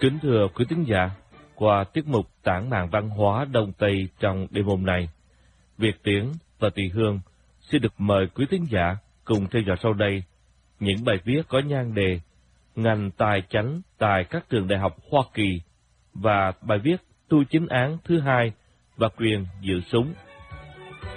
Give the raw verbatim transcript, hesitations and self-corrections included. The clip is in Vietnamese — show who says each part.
Speaker 1: Kính thưa quý tín giả, qua tiết mục tản mạn văn hóa Đông Tây trong đêm hôm nay, Việt Tiến và Tỳ Hương xin được mời quý tín giả cùng theo dõi sau đây những bài viết có nhan đề Ngành Tài chánh tại các trường đại học Hoa Kỳ và bài viết Tu chính án thứ hai và quyền giữ súng.